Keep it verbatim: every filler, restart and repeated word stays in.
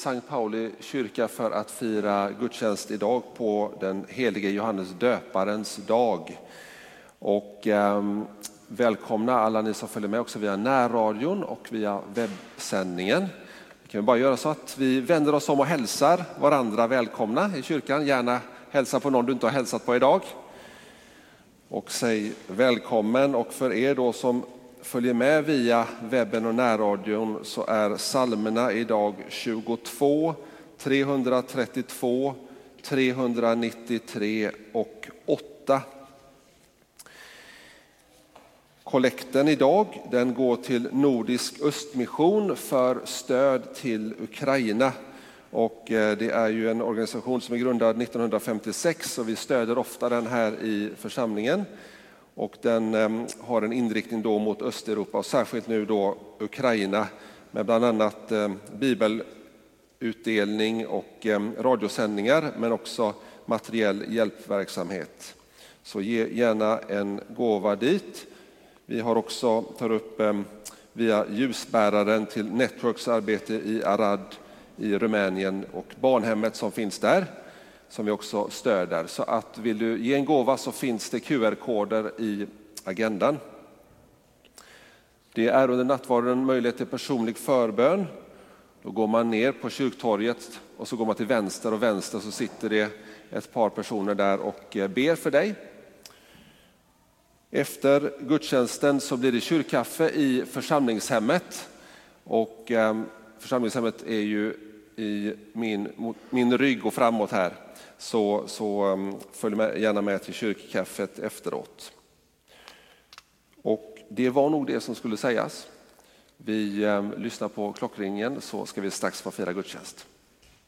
Sankt Pauli kyrka för att fira gudstjänst idag på den helige Johannes döparens dag. Och eh, välkomna alla ni som följer med också via närradion och via webbsändningen. Vi kan bara göra så att vi vänder oss om och hälsar varandra välkomna i kyrkan. Gärna hälsa på någon du inte har hälsat på idag. Och säg välkommen. Och för er då som följer med via webben och närradion så är psalmerna idag tjugotvå, trehundratrettiotvå, trehundranittiotre och åtta. Kollekten idag den går till Nordisk Östmission för stöd till Ukraina. Och det är ju en organisation som är grundad nittonhundrafemtiosex och vi stöder ofta den här i församlingen. Och den har en inriktning då mot Östeuropa och särskilt nu då Ukraina med bland annat bibelutdelning och radiosändningar men också materiell hjälpverksamhet. Så ge gärna en gåva dit. Vi har också tar upp via ljusbäraren till Networks arbete i Arad i Rumänien och barnhemmet som finns där som vi också stöder. Så att vill du ge en gåva så finns det Q R-koder i agendan. Det är under nattvarden möjlighet till personlig förbön. Då går man ner på kyrktorget och så går man till vänster och vänster så sitter det ett par personer där och ber för dig. Efter gudstjänsten så blir det kyrkkaffe i församlingshemmet. Och eh, församlingshemmet är ju i min, min rygg och framåt här. Så, så um, följ med, gärna med till kyrkkaffet efteråt. Och det var nog det som skulle sägas. Vi um, lyssnar på klockringen så ska vi strax få fira gudstjänst.